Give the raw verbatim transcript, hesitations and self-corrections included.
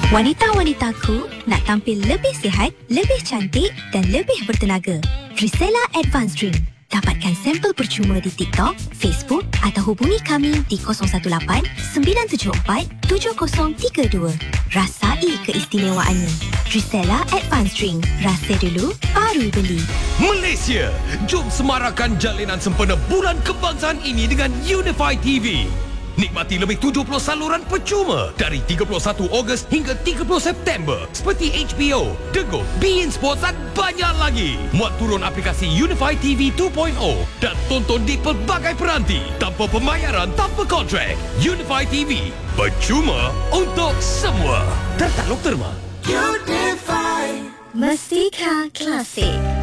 Wanita-wanitaku nak tampil lebih sihat, lebih cantik dan lebih bertenaga. Trisela Advanced Drink. Dapatkan sampel percuma di TikTok, Facebook atau hubungi kami di kosong satu lapan sembilan tujuh empat tujuh kosong tiga dua. Rasai keistimewaannya. Trisela Advanced Drink. Rasa dulu, baru beli. Malaysia, jom semarakkan jalinan sempena Bulan Kebangsaan ini dengan Unify T V. Nikmati lebih tujuh puluh saluran percuma dari tiga puluh satu Ogos hingga tiga puluh September seperti H B O, Dego, beIN Sports dan banyak lagi. Muat turun aplikasi Unify T V dua titik kosong dan tonton di pelbagai peranti tanpa pembayaran, tanpa kontrak. Unify T V, percuma untuk semua. Tertakluk terma. Unify Mestika Klasik.